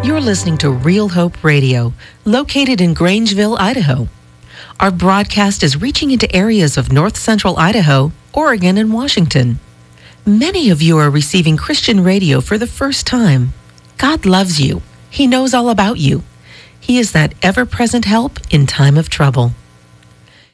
You're listening to Real Hope Radio, located in Grangeville, Idaho. Our broadcast is reaching into areas of north central Idaho, Oregon, and Washington. Many of you are receiving Christian radio for the first time. God loves you. He knows all about you. He is that ever-present help in time of trouble.